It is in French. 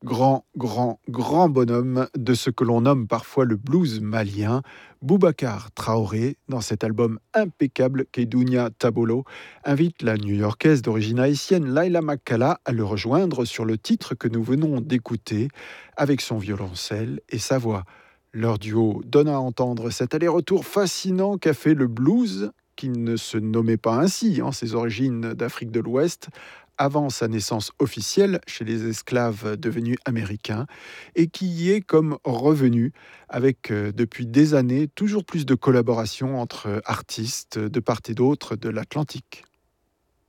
grand bonhomme de ce que l'on nomme parfois le blues malien, Boubacar Traoré, dans cet album impeccable qu'Edounia Tabolo, invite la New-Yorkaise d'origine haïtienne Laila Makkala à le rejoindre sur le titre que nous venons d'écouter, avec son violoncelle et sa voix. Leur duo donne à entendre cet aller-retour fascinant qu'a fait le blues, qui ne se nommait pas ainsi, ses origines d'Afrique de l'Ouest, avant sa naissance officielle chez les esclaves devenus américains, et qui y est comme revenu avec, depuis des années, toujours plus de collaborations entre artistes de part et d'autre de l'Atlantique.